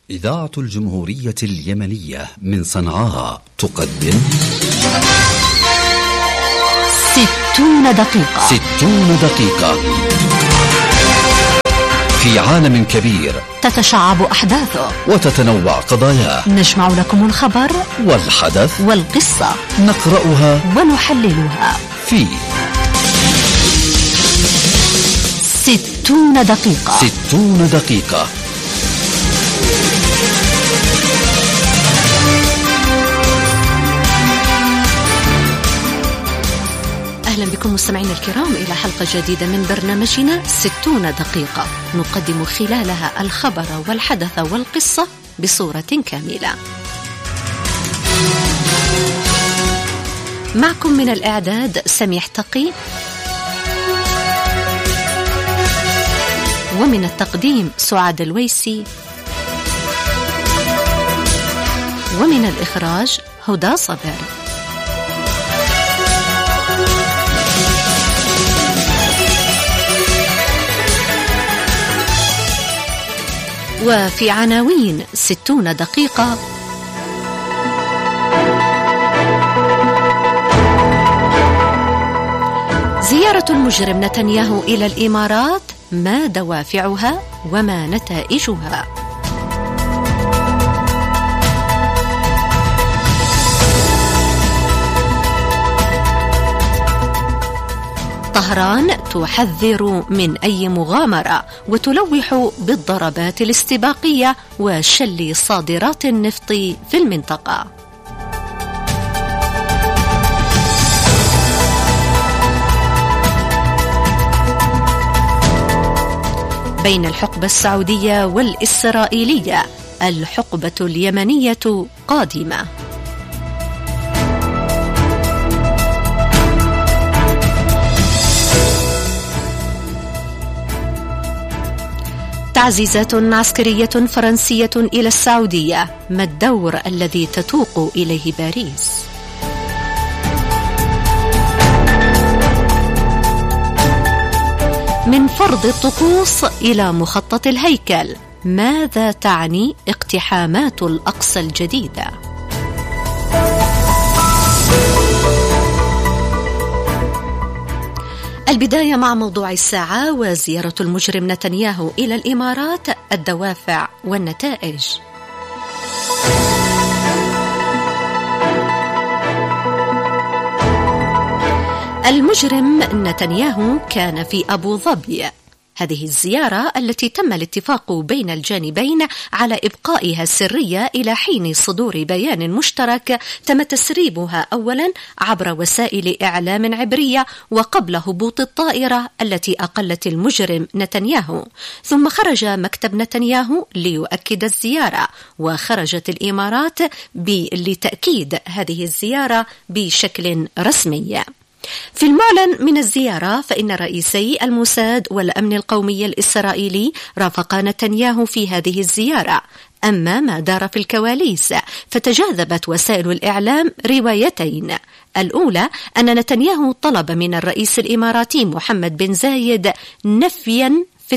إذاعة الجمهورية اليمنية من صنعاء تقدم 60 دقيقة. 60 دقيقة في عالم كبير تتشعب أحداثه وتتنوع قضاياه. نجمع لكم الخبر والحدث والقصة، نقرأها ونحللها في 60 دقيقة. 60 دقيقة. أهلا بكم مستمعينا الكرام إلى حلقة جديدة من برنامجنا 60 دقيقة، نقدم خلالها الخبر والحدث والقصة بصورة كاملة. معكم من الإعداد سميح تقي، ومن التقديم سعاد الويسي، ومن الإخراج هدى صبر. وفي عناوين 60 دقيقة: زيارة المجرم نتنياهو إلى الإمارات، ما دوافعها وما نتائجها؟ طهران تحذر من أي مغامرة وتلوح بالضربات الاستباقية وشل صادرات النفط في المنطقة. بين الحقبة السعودية والإسرائيلية، الحقبة اليمنية قادمة. تعزيزات عسكرية فرنسية إلى السعودية، ما الدور الذي تتوق إليه باريس؟ من فرض الطقوس إلى مخطط الهيكل، ماذا تعني اقتحامات الأقصى الجديدة؟ البداية مع موضوع الساعة وزيارة المجرم نتنياهو إلى الإمارات، الدوافع والنتائج. المجرم نتنياهو كان في أبو ظبي. هذه الزيارة التي تم الاتفاق بين الجانبين على إبقائها سرية إلى حين صدور بيان مشترك تم تسريبها أولا عبر وسائل إعلام عبرية وقبل هبوط الطائرة التي أقلت المجرم نتنياهو، ثم خرج مكتب نتنياهو ليؤكد الزيارة، وخرجت الإمارات لتأكيد هذه الزيارة بشكل رسمي. في المعلن من الزيارة فإن رئيسي الموساد والأمن القومي الإسرائيلي رافقا نتنياهو في هذه الزيارة. أما ما دار في الكواليس فتجاذبت وسائل الإعلام روايتين: الأولى أن نتنياهو طلب من الرئيس الإماراتي محمد بن زايد نفيا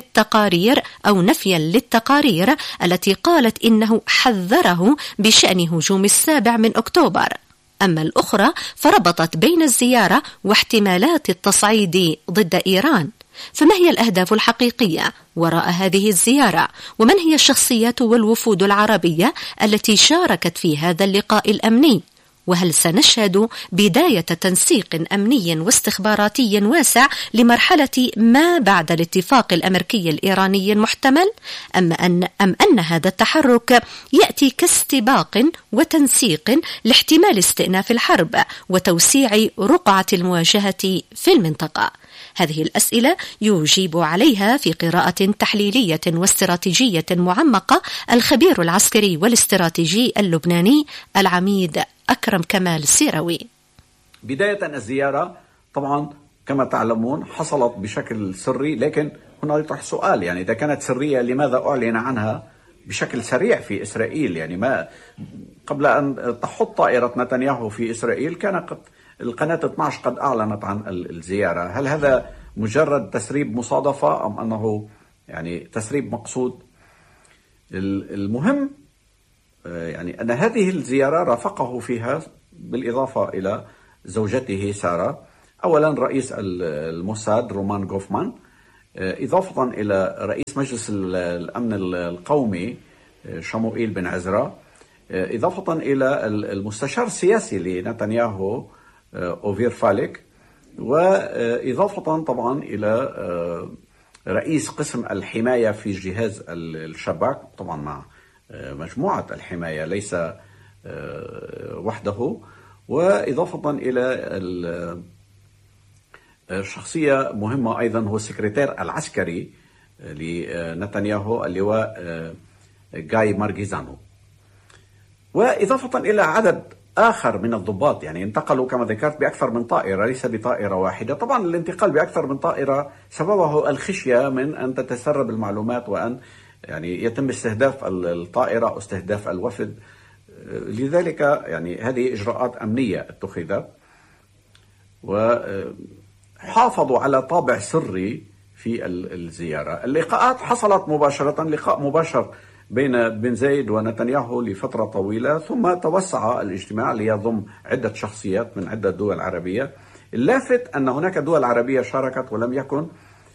للتقارير التي قالت إنه حذره بشأن هجوم 7 أكتوبر. أما الأخرى فربطت بين الزيارة واحتمالات التصعيد ضد إيران. فما هي الأهداف الحقيقية وراء هذه الزيارة؟ ومن هي الشخصيات والوفود العربية التي شاركت في هذا اللقاء الأمني؟ وهل سنشهد بداية تنسيق أمني واستخباراتي واسع لمرحلة ما بعد الاتفاق الأمريكي الإيراني المحتمل؟ أم أن هذا التحرك يأتي كاستباق وتنسيق لاحتمال استئناف الحرب وتوسيع رقعة المواجهة في المنطقة؟ هذه الأسئلة يجيب عليها في قراءة تحليلية واستراتيجية معمقة الخبير العسكري والاستراتيجي اللبناني العميد أكرم كمال سيروي. بداية الزيارة طبعا كما تعلمون حصلت بشكل سري، لكن هنا يطرح سؤال، يعني إذا كانت سرية لماذا أعلن عنها بشكل سريع في إسرائيل؟ يعني ما قبل أن تحط طائرة نتنياهو في إسرائيل كان القناة 12 قد أعلنت عن الزيارة. هل هذا مجرد تسريب مصادفة أم أنه يعني تسريب مقصود؟ المهم يعني أن هذه الزيارة رافقه فيها بالإضافة إلى زوجته سارة أولا رئيس الموساد رومان غوفمان، إضافة إلى رئيس مجلس الأمن القومي شموئيل بن عزرا، إضافة إلى المستشار السياسي لنتنياهو أوفير فالك، وإضافة طبعا إلى رئيس قسم الحماية في جهاز الشباك، طبعا مع مجموعة الحماية ليس وحده، وإضافة إلى شخصية مهمة أيضا هو السكرتير العسكري لنتنياهو اللواء جاي مارغيزانو، وإضافة إلى عدد آخر من الضباط. يعني انتقلوا كما ذكرت بأكثر من طائرة، ليس بطائرة واحدة. طبعا الانتقال بأكثر من طائرة سببه الخشية من أن تتسرب المعلومات وأن يعني يتم استهداف الطائرة أو استهداف الوفد. لذلك يعني هذه إجراءات أمنية اتخذت، وحافظوا على طابع سري في الزيارة. اللقاءات حصلت مباشرة، لقاء مباشر بين بن زايد ونتنياهو لفترة طويلة، ثم توسع الاجتماع ليضم عدة شخصيات من عدة دول عربية. اللافت أن هناك دول عربية شاركت ولم يكن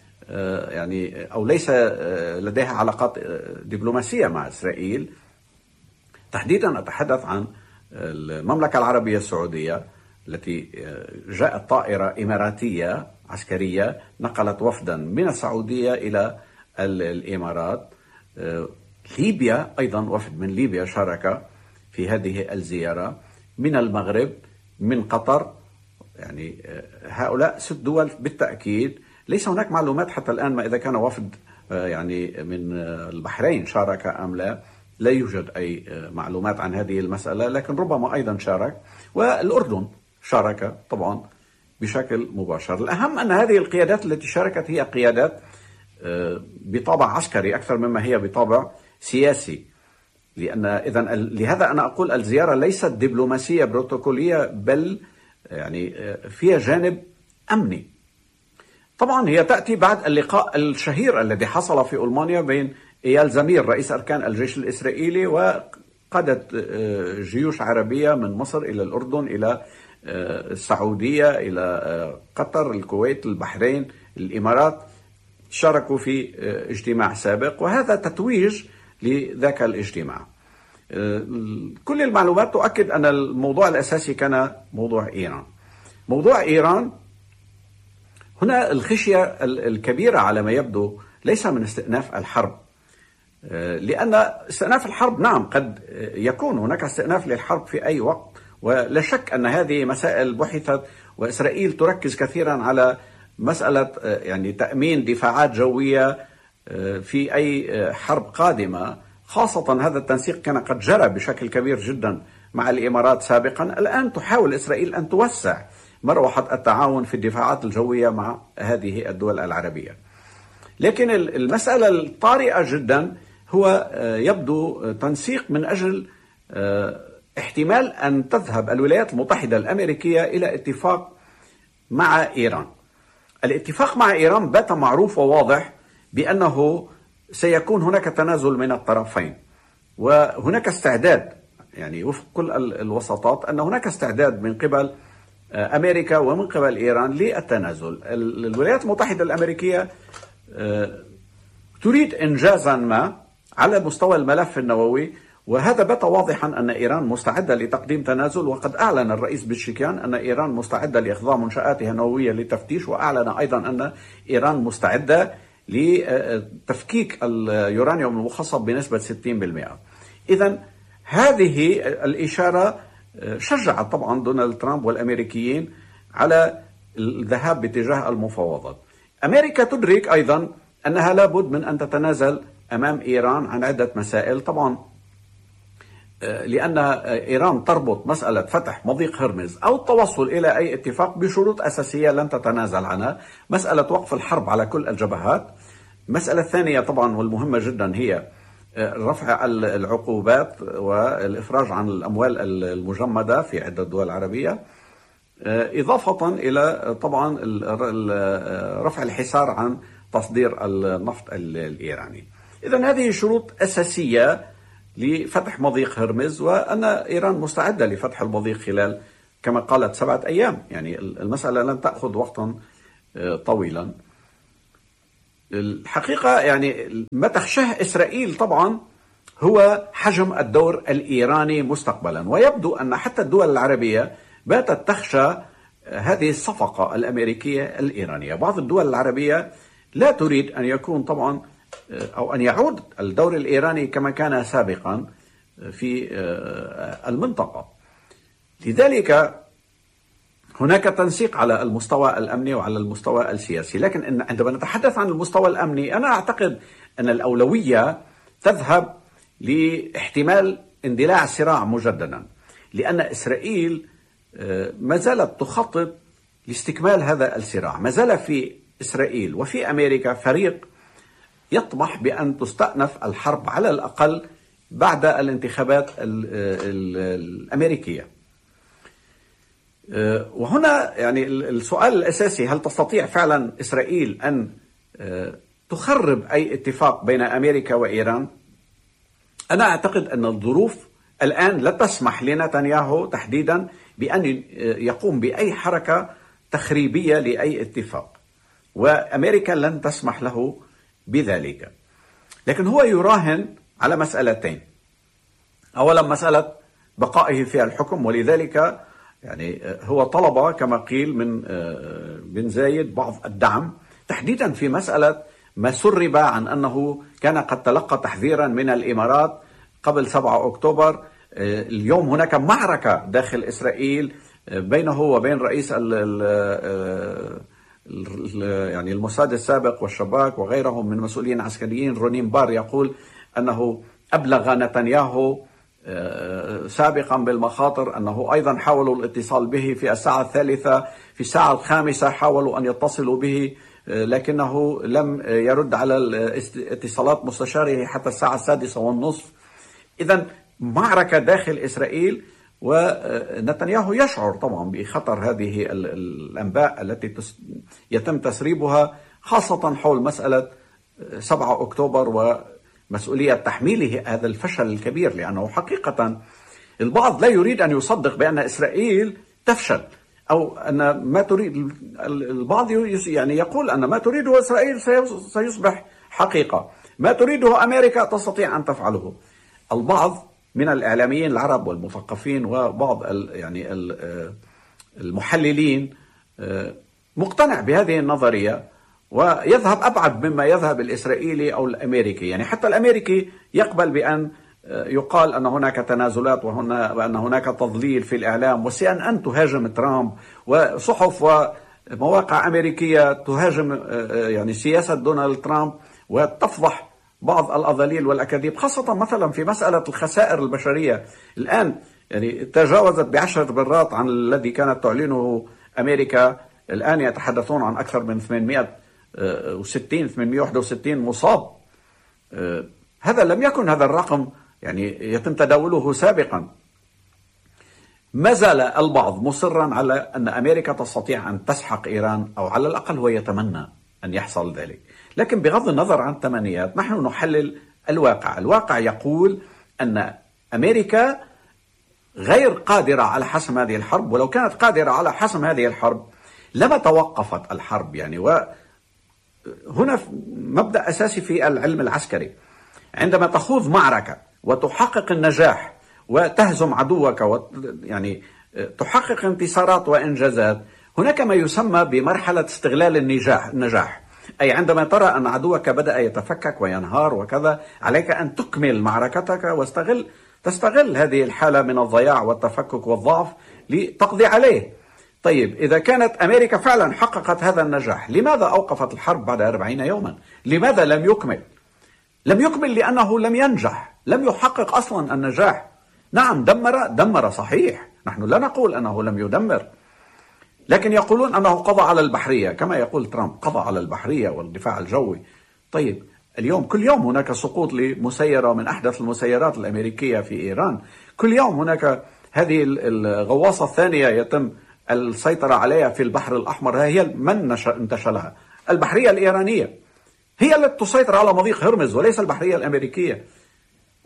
يعني أو ليس لديها علاقات دبلوماسية مع إسرائيل. تحديدا أتحدث عن المملكة العربية السعودية التي جاءت طائرة إماراتية عسكرية نقلت وفدا من السعودية إلى الإمارات. ليبيا أيضا وفد من ليبيا شارك في هذه الزيارة، من المغرب، من قطر. يعني هؤلاء 6 دول بالتأكيد. ليس هناك معلومات حتى الآن ما إذا كان وفد يعني من البحرين شارك أم لا، لا يوجد أي معلومات عن هذه المسألة، لكن ربما أيضا شارك. والأردن شارك طبعا بشكل مباشر. الأهم أن هذه القيادات التي شاركت هي قيادات بطابع عسكري أكثر مما هي بطابع سياسي. لهذا أنا أقول الزيارة ليست دبلوماسية بروتوكولية، بل يعني فيها جانب أمني. طبعا هي تأتي بعد اللقاء الشهير الذي حصل في ألمانيا بين إيال زمير رئيس أركان الجيش الإسرائيلي وقادة جيوش عربية من مصر إلى الأردن إلى السعودية إلى قطر، الكويت، البحرين، الإمارات، شاركوا في اجتماع سابق، وهذا تتويج لذاك الاجتماع. كل المعلومات تؤكد أن الموضوع الأساسي كان موضوع إيران. موضوع إيران هنا الخشية الكبيرة على ما يبدو ليس من استئناف الحرب، لأن استئناف الحرب نعم قد يكون هناك استئناف للحرب في أي وقت، ولا شك أن هذه مسائل بحثت، وإسرائيل تركز كثيرا على مسألة يعني تأمين دفاعات جوية في أي حرب قادمة. خاصة هذا التنسيق كان قد جرى بشكل كبير جدا مع الإمارات سابقا. الآن تحاول إسرائيل أن توسع مروحة التعاون في الدفاعات الجوية مع هذه الدول العربية. لكن المسألة الطارئة جدا هو يبدو تنسيق من أجل احتمال أن تذهب الولايات المتحدة الأمريكية إلى اتفاق مع إيران. الاتفاق مع إيران بات معروف وواضح بأنه سيكون هناك تنازل من الطرفين، وهناك استعداد يعني وفق كل الوساطات أن هناك استعداد من قبل أمريكا ومن قبل إيران للتنازل. الولايات المتحدة الأمريكية تريد إنجازا ما على مستوى الملف النووي، وهذا بات واضحا أن إيران مستعدة لتقديم تنازل. وقد أعلن الرئيس بشكيان أن إيران مستعدة لإخضاع منشآتها النووية للتفتيش، وأعلن أيضا أن إيران مستعدة لتفكيك اليورانيوم المخصب بنسبة 60%. إذن هذه الإشارة شجعت طبعا دونالد ترامب والأمريكيين على الذهاب باتجاه المفاوضات. أمريكا تدرك أيضا أنها لابد من أن تتنازل أمام إيران عن عدة مسائل، طبعا لأن إيران تربط مسألة فتح مضيق هرمز أو التوصل إلى أي اتفاق بشروط أساسية لن تتنازل عنها. مسألة وقف الحرب على كل الجبهات. مسألة ثانية طبعا والمهمة جدا هي رفع العقوبات والإفراج عن الأموال المجمدة في عدة دول عربية، إضافة إلى طبعا رفع الحصار عن تصدير النفط الإيراني. إذن هذه شروط أساسية لفتح مضيق هرمز، وأن إيران مستعدة لفتح المضيق خلال كما قالت 7 أيام. يعني المسألة لن تأخذ وقتا طويلا. الحقيقة يعني ما تخشاه إسرائيل طبعا هو حجم الدور الإيراني مستقبلا، ويبدو أن حتى الدول العربية باتت تخشى هذه الصفقة الأمريكية الإيرانية. بعض الدول العربية لا تريد أن يكون طبعا أو أن يعود الدور الإيراني كما كان سابقا في المنطقة. لذلك هناك تنسيق على المستوى الأمني وعلى المستوى السياسي، لكن عندما نتحدث عن المستوى الأمني أنا أعتقد أن الأولوية تذهب لاحتمال اندلاع الصراع مجددا، لأن إسرائيل ما زالت تخطط لاستكمال هذا الصراع. ما زال في إسرائيل وفي أمريكا فريق يطمح بأن تستأنف الحرب على الأقل بعد الانتخابات الأمريكية. وهنا يعني السؤال الأساسي، هل تستطيع فعلا إسرائيل أن تخرب أي اتفاق بين أمريكا وإيران؟ أنا أعتقد أن الظروف الآن لا تسمح لنتنياهو تحديدا بأن يقوم بأي حركة تخريبية لأي اتفاق، وأمريكا لن تسمح له بذلك. لكن هو يراهن على مسألتين. أولا مسألة بقائه في الحكم، ولذلك يعني هو طلب كما قيل من بن زايد بعض الدعم تحديدا في مسألة ما سرب عن أنه كان قد تلقى تحذيرا من الإمارات قبل 7 أكتوبر. اليوم هناك معركة داخل إسرائيل بينه وبين رئيس يعني الموساد السابق والشباك وغيرهم من مسؤولين عسكريين. رونين بار يقول أنه أبلغ نتنياهو سابقا بالمخاطر، أنه أيضا حاولوا الاتصال به في الساعة 3، في الساعة 5 حاولوا أن يتصلوا به لكنه لم يرد على اتصالات مستشاره حتى الساعة 6:30. إذن معركة داخل إسرائيل، ونتنياهو يشعر طبعا بخطر هذه الأنباء التي يتم تسريبها، خاصة حول مسألة 7 أكتوبر ومسؤولية تحميله هذا الفشل الكبير. لأنه حقيقة البعض لا يريد أن يصدق بأن إسرائيل تفشل، أو أن ما تريد البعض يعني يقول أن ما تريده إسرائيل سيصبح حقيقة، ما تريده أمريكا تستطيع أن تفعله. البعض من الإعلاميين العرب والمثقفين وبعض يعني المحللين مقتنع بهذه النظرية، ويذهب أبعد مما يذهب الإسرائيلي أو الأمريكي. يعني حتى الأمريكي يقبل بأن يقال أن هناك تنازلات وأن هناك تضليل في الإعلام، وCNN تهاجم ترامب، وصحف ومواقع أمريكية تهاجم يعني سياسة دونالد ترامب وتفضح بعض الأضاليل والأكاذيب، خاصة مثلا في مسألة الخسائر البشرية. الآن يعني تجاوزت ب10 مرات عن الذي كانت تعلنه أمريكا. الآن يتحدثون عن أكثر من 861 مصاب. هذا لم يكن هذا الرقم يعني يتم تداوله سابقا. ما زال البعض مصرا على أن أمريكا تستطيع أن تسحق إيران، أو على الأقل هو يتمنى أن يحصل ذلك. لكن بغض النظر عن التمنيات نحن نحلل الواقع. الواقع يقول أن أمريكا غير قادرة على حسم هذه الحرب، ولو كانت قادرة على حسم هذه الحرب لما توقفت الحرب. يعني وهنا مبدأ أساسي في العلم العسكري، عندما تخوض معركة وتحقق النجاح وتهزم عدوك يعني تحقق انتصارات وإنجازات، هناك ما يسمى بمرحلة استغلال النجاح. أي عندما ترى أن عدوك بدأ يتفكك وينهار وكذا، عليك أن تكمل معركتك تستغل هذه الحالة من الضياع والتفكك والضعف لتقضي عليه. طيب إذا كانت أمريكا فعلا حققت هذا النجاح، لماذا أوقفت الحرب بعد 40 يوما؟ لماذا لم يكمل؟ لم يكمل لأنه لم ينجح، لم يحقق أصلا النجاح. نعم دمر صحيح، نحن لا نقول أنه لم يدمر، لكن يقولون أنه قضى على البحرية، كما يقول ترامب قضى على البحرية والدفاع الجوي. طيب اليوم كل يوم هناك سقوط لمسيرة من أحدث المسيرات الأمريكية في إيران، كل يوم هناك هذه الغواصة الثانية يتم السيطرة عليها في البحر الأحمر. هي من انتشلها؟ البحرية الإيرانية هي التي تسيطر على مضيق هرمز وليس البحرية الأمريكية.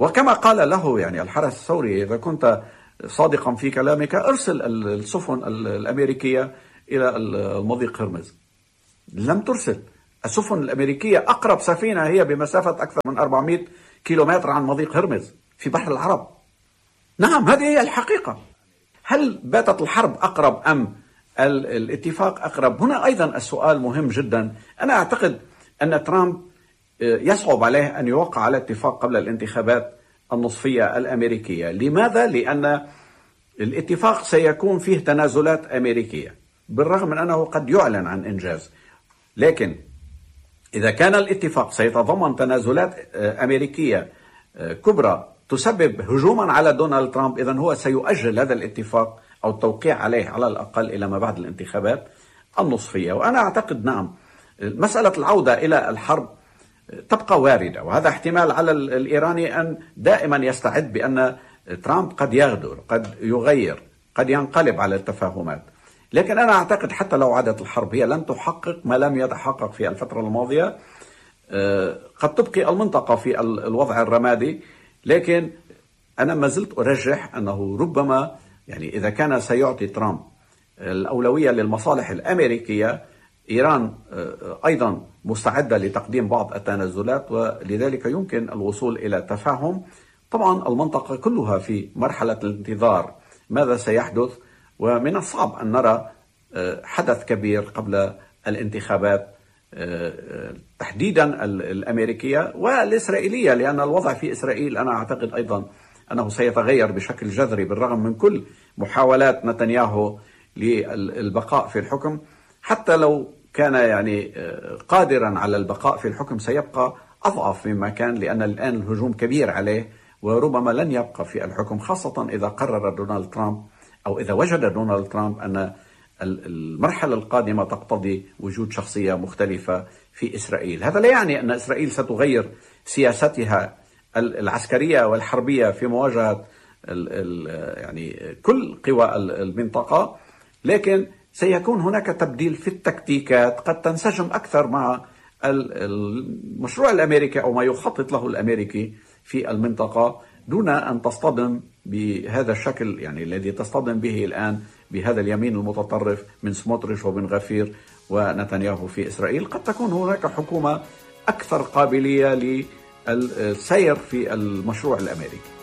وكما قال له يعني الحرس الثوري: إذا كنت صادقا في كلامك ارسل السفن الأمريكية إلى المضيق هرمز. لم ترسل. السفن الأمريكية أقرب سفينة هي بمسافة أكثر من 400 كيلومتر عن مضيق هرمز في بحر العرب. نعم، هذه هي الحقيقة. هل باتت الحرب أقرب أم الاتفاق أقرب؟ هنا أيضا السؤال مهم جدا. أنا أعتقد أن ترامب يصعب عليه أن يوقع على اتفاق قبل الانتخابات النصفية الأمريكية. لماذا؟ لأن الاتفاق سيكون فيه تنازلات أمريكية، بالرغم من أنه قد يعلن عن إنجاز. لكن إذا كان الاتفاق سيتضمن تنازلات أمريكية كبرى تسبب هجوما على دونالد ترامب، إذن هو سيؤجل هذا الاتفاق أو التوقيع عليه على الأقل إلى ما بعد الانتخابات النصفية. وأنا أعتقد نعم، مسألة العودة إلى الحرب تبقى واردة، وهذا احتمال على الإيراني أن دائما يستعد بأن ترامب قد يغدر، قد يغير، قد ينقلب على التفاهمات. لكن أنا أعتقد حتى لو عادت الحرب هي لن تحقق ما لم يتحقق في الفترة الماضية. قد تبقي المنطقة في الوضع الرمادي، لكن أنا ما زلت أرجح أنه ربما يعني إذا كان سيعطي ترامب الأولوية للمصالح الأمريكية، إيران أيضا مستعدة لتقديم بعض التنازلات، ولذلك يمكن الوصول إلى تفاهم. طبعا المنطقة كلها في مرحلة الانتظار ماذا سيحدث، ومن الصعب أن نرى حدث كبير قبل الانتخابات تحديدا الأمريكية والإسرائيلية، لأن الوضع في إسرائيل أنا أعتقد أيضا أنه سيتغير بشكل جذري بالرغم من كل محاولات نتنياهو للبقاء في الحكم. حتى لو كان يعني قادرا على البقاء في الحكم سيبقى أضعف مما كان، لأن الآن الهجوم كبير عليه وربما لن يبقى في الحكم، خاصة إذا قرر دونالد ترامب أو إذا وجد دونالد ترامب أن المرحلة القادمة تقتضي وجود شخصية مختلفة في إسرائيل. هذا لا يعني أن إسرائيل ستغير سياستها العسكرية والحربية في مواجهة يعني كل قوى المنطقة، لكن سيكون هناك تبديل في التكتيكات قد تنسجم أكثر مع المشروع الأمريكي أو ما يخطط له الأمريكي في المنطقة، دون أن تصطدم بهذا الشكل يعني الذي تصطدم به الآن بهذا اليمين المتطرف من سموتريش وبن غفير ونتنياهو في إسرائيل. قد تكون هناك حكومة أكثر قابلية للسير في المشروع الأمريكي.